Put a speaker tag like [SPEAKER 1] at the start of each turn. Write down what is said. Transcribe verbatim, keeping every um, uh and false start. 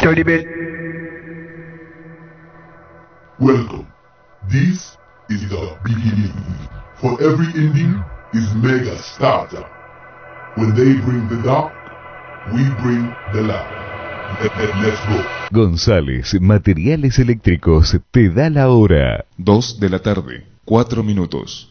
[SPEAKER 1] Dirty bit.
[SPEAKER 2] Welcome. This is the beginning. For every ending is mega starter. When they bring the dark, we bring the light. Let, let, let's go.
[SPEAKER 3] González Materiales Eléctricos te da la hora.
[SPEAKER 4] Dos de la tarde, cuatro minutos.